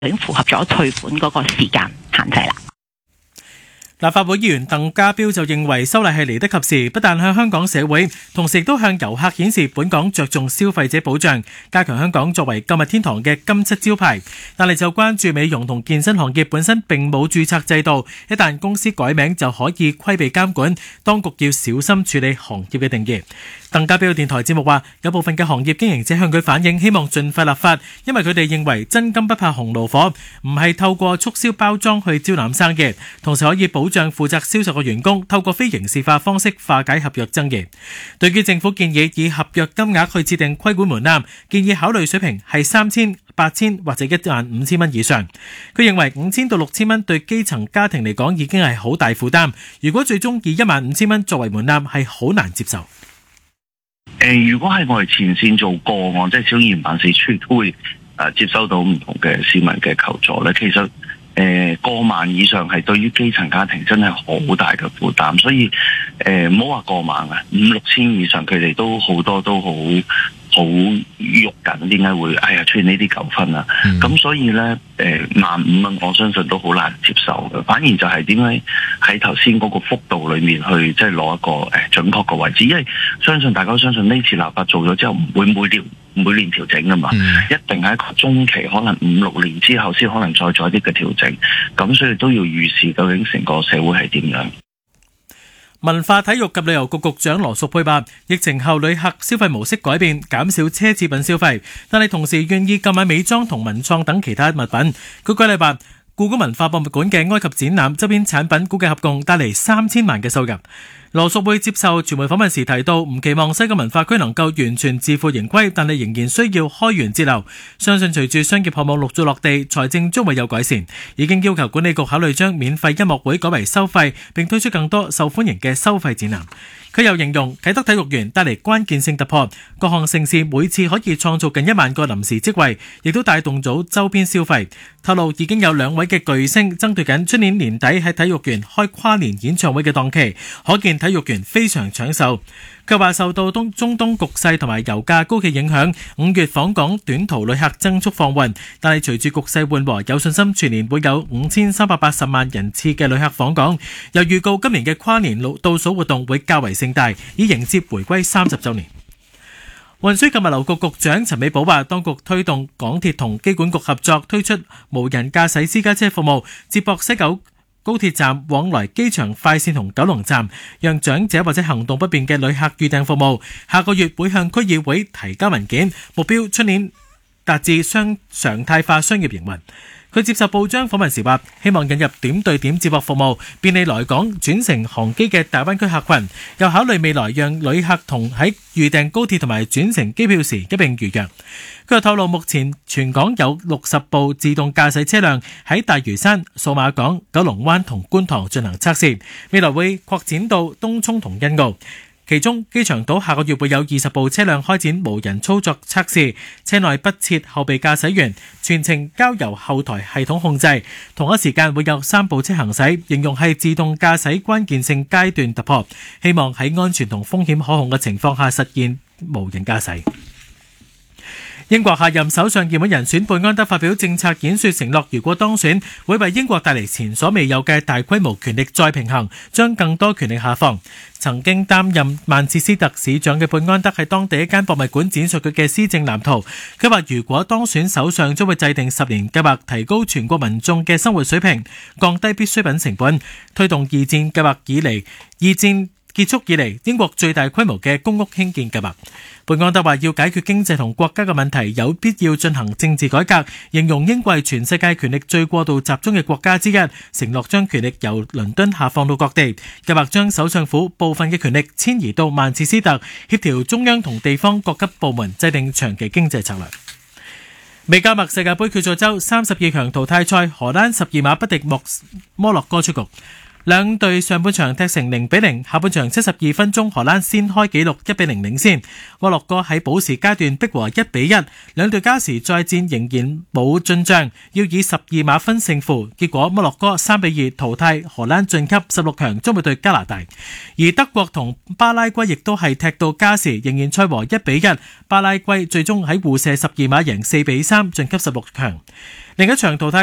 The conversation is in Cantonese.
已經符合咗退款嗰個時間限制啦。 立法會議員鄧家彪就認為修例係嚟得及時，不但向香港社會，同時亦都向遊客顯示本港着重消費者保障，加強香港作為購物天堂嘅金漆招牌。但係就關注美容同健身行業本身並冇註冊制度，一旦公司改名就可以規避監管，當局要小心處理行業嘅定義。鄧家彪電台節目話，有部分嘅行業經營者向佢反映，希望盡快立法，因為佢哋認為真金不怕紅爐火，唔係透過促銷包裝去招攬生意，同時可以保障負責銷售嘅員工透過非刑事化方式化解合約爭議。對於政府建議以合約金額去設定規管門檻，建議考慮水平係3000、8000或者15000蚊以上。佢認為5000到6000蚊對基層家庭嚟講已經係好大負擔，如果最終以15000蚊作為門檻係好難接受。 如果係我哋前線做個案，即係小議員辦事處都會接收到唔同嘅市民嘅求助咧。其實過萬以上係對於基層家庭真係好大嘅負擔，所以唔好話過萬啊，5、6千以上佢哋都好多都好喐緊，點解會出現呢啲糾紛啊？咁所以咧15000蚊，我相信都好難接受嘅。反而就係點解喺頭先嗰個幅度裏面去即係攞一個準確嘅位置，因為大家都相信呢次立法做咗之後唔會每年調整噶嘛，一定係一個中期，可能5、6年之後先可能再做一啲嘅調整，咁所以都要預示究竟成個社會係點樣。 文化體育及旅遊局局長羅淑佩話，疫情後旅客消費模式改變，減少奢侈品消費，但係同時願意購買美妝同文創等其他物品。佢舉例話，故宮文化博物館嘅埃及展覽周邊產品估計合共帶嚟3000萬嘅收入。羅淑佩接受傳媒訪問時提到，唔期望西九文化區能夠完全自負盈虧，但係仍然需要開源節流。相信隨住商業項目陸續落地，財政將會有改善。已經要求管理局考慮將免費音樂會改為收費，並推出更多受歡迎嘅收費展覽。佢又形容啟德體育園帶嚟關鍵性突破，各項盛事每次可以創造近1萬個臨時職位，亦都帶動咗周邊消費。透露已經有2位嘅巨星爭奪緊出年年底喺體育園開跨年演唱會嘅檔期，可見體育園非常搶手。佢話受到中東局勢同埋油價高企影響，5月訪港短途旅客增速放緩，但係隨住局勢緩和，有信心全年會有5380萬人次嘅旅客訪港。又預告今年嘅跨年倒數活動會較為盛大，以迎接回歸30週年。運輸及物流局局長陳美寶話，當局推動港鐵同機管局合作，推出無人駕駛私家車服務，接駁西九高鐵站往來機場快線同九龍站，讓長者或者行動不便嘅旅客預訂服務。下個月會向區議會提交文件，目標出年達至常態化商業營運。佢接受報章訪問時話，希望引入點對點接駁服務，便利來港轉乘航機嘅大灣區客群，又考慮未來讓旅客同喺預訂高鐵同埋轉乘機票時一並預約。佢又透露，目前全港有60部自動駕駛車輛喺大嶼山、數碼港、九龍灣同觀塘進行測試，未來會擴展到東涌同欣澳。其中機場島下個月會有20部車輛開展無人操作測試，車內不設後備駕駛員，全程交由後台系統控制。同一時間會有3部車行駛，形容係自動駕駛關鍵性階段突破，希望喺安全同風險可控嘅情況下實現無人駕駛。英國下任首相熱門人選貝安德發表政策演說，承諾如果當選，會為英國帶嚟前所未有嘅大規模權力再平衡，將更多權力下放。曾經擔任曼徹斯特市長嘅貝安德喺當地一間博物館展述佢嘅施政藍圖。佢話如果當選首相，將會制定10年計劃，提高全國民眾嘅生活水平，降低必需品成本，推動二戰結束以嚟英國最大規模嘅公屋興建計劃。貝安德話要解決經濟同國家嘅問題，有必要進行政治改革，形容英國係全世界權力最過度集中嘅國家之一，承諾將權力由倫敦下放到各地，計劃將首相府部分嘅權力遷移到曼徹斯特，協調中央同地方各級部門，制定長期經濟策略。美加墨世界盃決賽周32強淘汰賽，荷蘭12碼不敵摩洛哥出局。 兩隊上半場踢成0-0，下半場72分鐘荷蘭先開紀錄1-0領先。摩洛哥喺補時階段逼和1-1，兩隊加時再戰仍然冇進賬，要以12碼分勝負。結果摩洛哥3-2淘汰荷蘭晉級16強，將會對加拿大。而德國同巴拉圭亦都係踢到加時，仍然賽和1-1。巴拉圭最終喺互射12碼贏4-3晉級16強。另一場淘汰